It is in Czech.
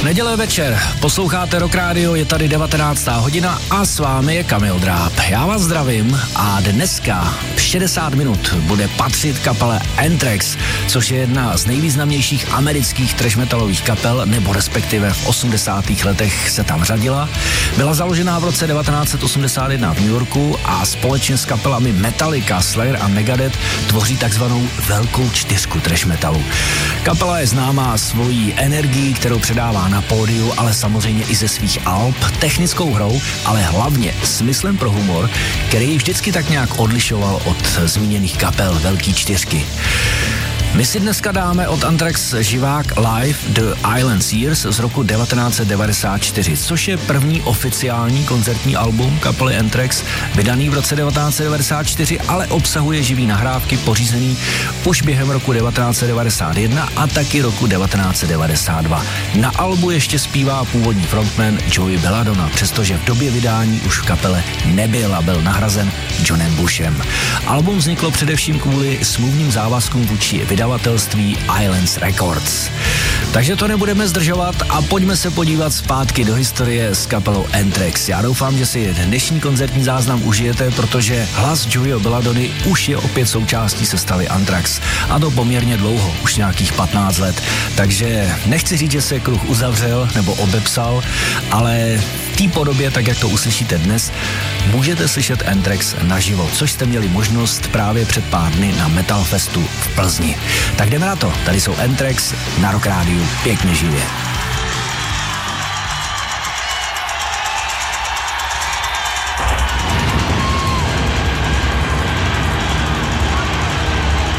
Neděle večer, posloucháte Rock Radio, je tady 19. hodina a s vámi je Kamil Dráb. Já vás zdravím a dneska 60 minut bude patřit kapele Anthrax, což je jedna z nejvýznamnějších amerických thrash metalových kapel, nebo respektive v 80. letech se tam řadila. Byla založená v roce 1981 v New Yorku a společně s kapelami Metallica, Slayer a Megadeth tvoří takzvanou velkou čtyřku thrash metalu. Kapela je známá svojí energií, kterou předává na pódiu, ale samozřejmě i ze svých alb, technickou hrou, ale hlavně smyslem pro humor, který vždycky tak nějak odlišoval od zmíněných kapel Velký čtyřky. My si dneska dáme od Anthrax živák Live The Island Years z roku 1994, což je první oficiální koncertní album kapely Anthrax, vydaný v roce 1994, ale obsahuje živý nahrávky pořízený už během roku 1991 a taky roku 1992. Na albu ještě zpívá původní frontman Joey Belladonna, přestože v době vydání už v kapele nebyl a byl nahrazen Johnem Bushem. Album vzniklo především kvůli smluvním závazkům vůči vydavatelství Islands Records. Takže to nebudeme zdržovat a pojďme se podívat zpátky do historie s kapelou Anthrax. Já doufám, že si dnešní koncertní záznam užijete, protože hlas Joeyho Belladony už je opět součástí sestavy Anthrax. A to poměrně dlouho, už nějakých 15 let. Takže nechci říct, že se kruh uzavřel nebo obepsal, ale v té podobě, tak jak to uslyšíte dnes, můžete slyšet Anthrax naživo, což jste měli možnost právě před pár dny na Metal Festu v Plzni. Tak jdeme na to, tady jsou Anthrax na Rock Rádiu, pěkně živě.